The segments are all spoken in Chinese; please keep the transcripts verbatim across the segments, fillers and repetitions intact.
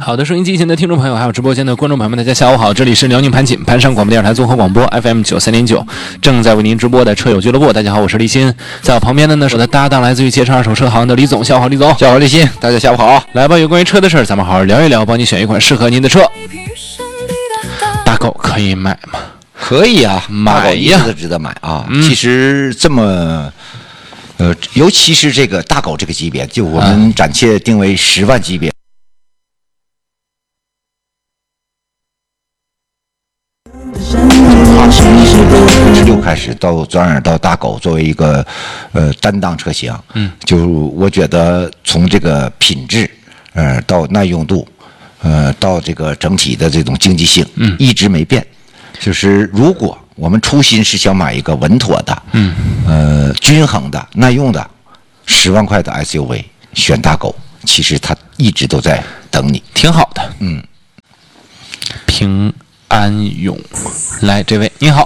好的，收音机前的听众朋友，还有直播间的观众朋友们，大家下午好，这里是辽宁盘锦盘山广播电视台综合广播 F M 九三点九，正在为您直播的车友俱乐部。大家好，我是立新，在我旁边的呢是我的搭档，来自于捷成二手车行的李总。下午好，李总。 下午好，立新。大家下午好。 来吧，有关于车的事儿，咱们好好聊一聊，帮你选一款适合您的车。大狗可以买吗？ 可以啊， 买呀， 都值得买啊。 嗯、 其实这么，呃，尤其是这个大狗这个级别，就我们暂且定为十万级别。从十六开始到转而到大狗作为一个呃担当车型， 嗯， 就我觉得从这个品质，呃，到耐用度，呃，到这个整体的这种经济性， 嗯， 一直没变。就是如果我们初心是想买一个稳妥的， 嗯， 呃，均衡的、耐用的，十万块的 S U V， 选大狗，其实它一直都在等你， 挺好的， 嗯。 平安永，来，这位您好。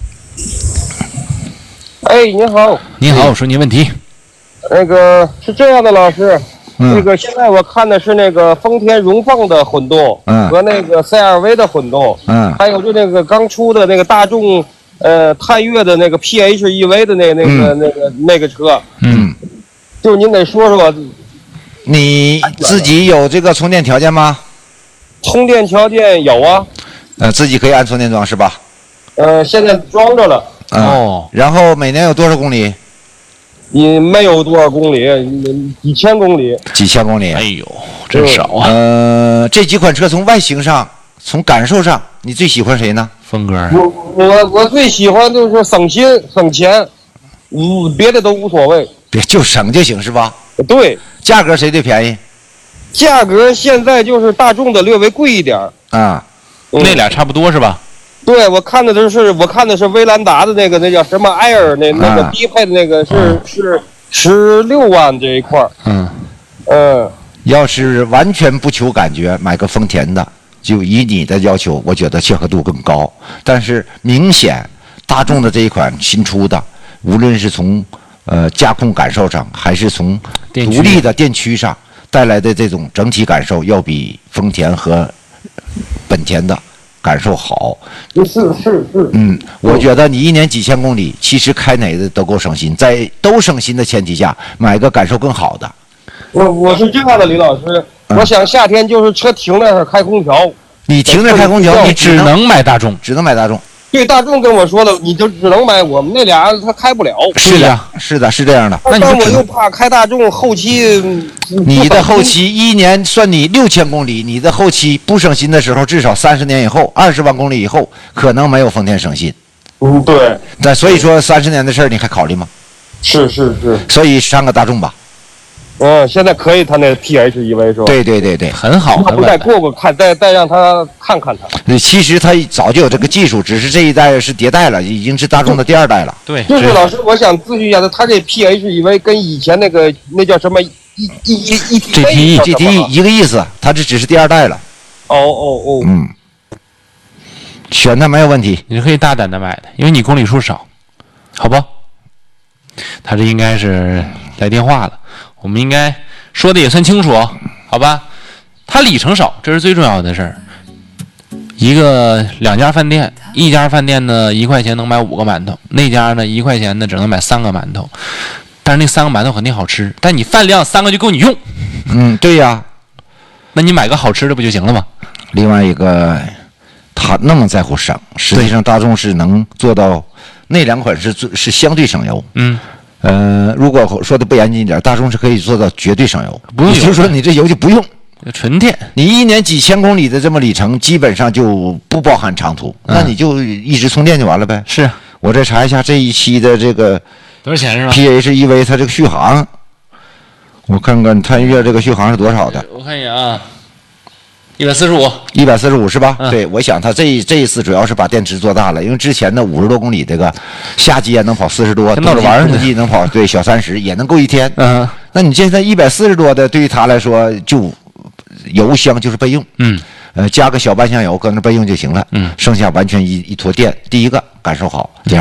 哎，您好。 您好，我说您问题。 那个是这样的，老师， 嗯、 那个现在我看的是那个丰田荣放的混动， 嗯， 和那个 C R V 的混动， 嗯， 还有就那个刚出的那个大众呃探岳的那个 P H E V 的那那个、嗯、那个那个车， 嗯， 就是您得说说， 你自己有这个充电条件吗？ 充电条件有啊。 呃，自己可以安充电桩是吧？ 呃，现在装着了。 嗯、哦。然后每年有多少公里？ 也没有多少公里，几千公里。 几千公里。 哎呦，真少啊。 呃，这几款车从外形上、从感受上，你最喜欢谁呢？ 峰哥。 我我我最喜欢就是省心省钱，无别的都无所谓。 别就省就行是吧？ 对。 价格谁最便宜？ 价格现在就是大众的略微贵一点啊。 嗯、那俩差不多是吧？ 对，我看的都是我看的是威兰达的那个，那叫什么埃尔那那个低配的那个是、啊、是十六万这一块。 嗯嗯， 要是完全不求感觉，买个丰田的，就以你的要求，我觉得契合度更高。但是明显大众的这一款新出的，无论是从呃驾控感受上，还是从独立的电驱上带来的这种整体感受，要比丰田和本田的感受好， 是是是， 嗯，我觉得你一年几千公里，其实开哪个都够省心，在都省心的前提下，买个感受更好的。 我我是这样的，李老师，嗯、我想夏天就是车停那儿开空调。 你停那儿开空调， 你只能买大众， 只能买大众。 对，大众跟我说的，你就只能买我们那俩，他开不了。 是的，是的，是这样的。 那但我又怕开大众后期， 你的后期一年算你六千公里，你的后期不省心的时候，至少三十年以后，二十万公里以后，可能没有丰田省心。 嗯，对。 但所以说三十年的事儿，你还考虑吗？ 是是是。 所以上个大众吧。 嗯，现在可以，他那 P H E V 是吧？ 对对对对， 很好。 我再过过看，再再让他看看他。 其实他早就有这个技术，只是这一代是迭代了，已经是大众的第二代了。 对， 就是老师，我想咨询一下他，他这 P H E V 跟以前那个那叫什么 E E E E T E G T E 一个意思，它这只是第二代了。 哦哦哦。 嗯，选它没有问题， 你是可以大胆的买的，因为你公里数少，好不？他这应该是来电话了。我们应该说的也算清楚，好吧？它里程少，这是最重要的事儿。一个两家饭店，一家饭店呢一块钱能买五个馒头，那家呢一块钱呢只能买三个馒头。但是那三个馒头肯定好吃，但你饭量三个就够你用。 嗯，对呀。 那你买个好吃的不就行了吗？ 另外一个，他那么在乎省，实际上大众是能做到那两款是是相对省油。 嗯。 呃，如果说的不严谨一点，大众是可以做到绝对省油， 不用油， 也就是说你这油就不用， 纯电。 你一年几千公里的这么里程，基本上就不包含长途，嗯、那你就一直充电就完了呗。 是， 我再查一下这一期的这个多少钱是吧 ？P H E V 它这个续航，我看看探岳这个续航是多少的？ 我看一眼啊。一百四十五， 一百四十五是吧？ 嗯、 对，我想它这这一次主要是把电池做大了，因为之前的五十多公里这个夏季也能跑四十多， 闹着玩冬季能跑对小三十，也能够一天。 嗯， 那你现在一百四十多的，对于它来说就油箱就是备用。 嗯， 呃，加个小半箱油搁那备用就行了。 嗯， 剩下完全一一坨电。第一个感受好，第二个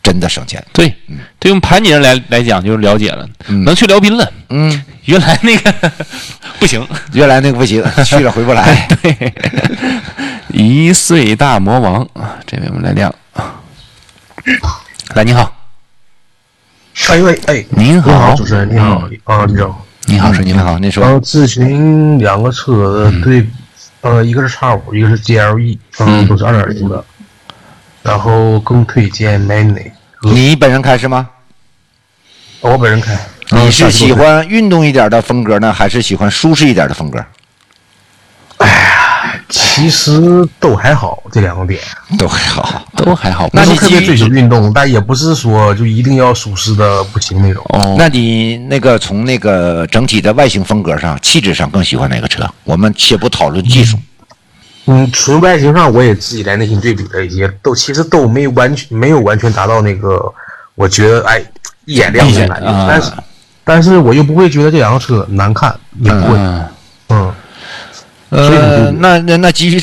真的省钱。 对，对于我们盘锦人来来讲就是了解了， 嗯能去辽宾了。 嗯， 原来那个不行， 原来那个不行，去了回不来。 对，一岁大魔王啊，这位我们来亮。来，你好。 哎喂哎， 您好， 你好，主持人，你好，啊，李总， 你好，是你好， 你好，您说。 呃，咨询两个车的对，呃，一个是叉五，一个是 G L E， 嗯，都是二点零的，然后更推荐买哪个？ 你本人开是吗？ 我本人开。 你是喜欢运动一点的风格呢，还是喜欢舒适一点的风格？ 哎呀，其实都还好，这两个点都还好， 都还好。 那你特别追求运动，但也不是说就一定要舒适的不行那种。 哦， 那你那个从那个整体的外形风格上、气质上更喜欢哪个车？我们且不讨论技术。 嗯，纯外形上我也自己来内心对比了一些，都其实都没完全没有完全达到那个我觉得哎一眼亮的感觉， 啊、 但是但是我又不会觉得这两个车难看，也不会， 嗯， 嗯， 呃，那那那基于